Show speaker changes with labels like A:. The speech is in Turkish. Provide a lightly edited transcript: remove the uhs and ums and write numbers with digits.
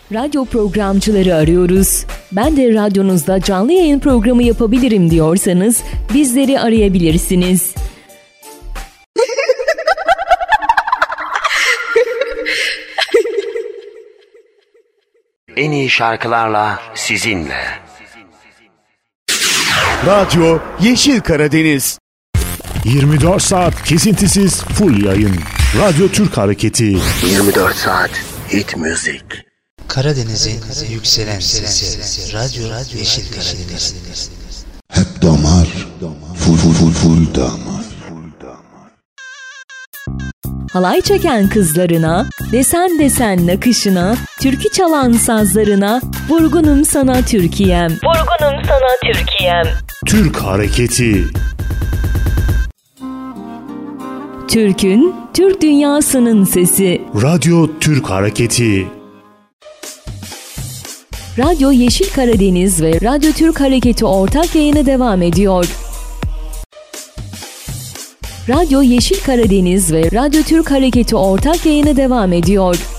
A: Radyo programcıları arıyoruz. Ben de radyonuzda canlı yayın programı yapabilirim diyorsanız bizleri arayabilirsiniz.
B: En iyi şarkılarla sizinle.
C: Radyo Yeşil Karadeniz.
D: 24 saat kesintisiz full yayın. Radyo Türk Hareketi.
B: 24 saat hit müzik.
E: Karadeniz'in yükselen sesi. Radyo Yeşil Karadeniz.
F: Hep damar. Full damar.
A: Halay çeken kızlarına, desen desen nakışına, türkü çalan sazlarına, vurgunum sana Türkiye'm. Vurgunum sana Türkiye'm.
D: Türk Hareketi.
A: Türk'ün, Türk dünyasının sesi.
D: Radyo Türk Hareketi.
A: Radyo Yeşil Karadeniz ve Radyo Türk Hareketi ortak yayını devam ediyor. Radyo Yeşil Karadeniz ve Radyo Türk Hareketi ortak yayını devam ediyor.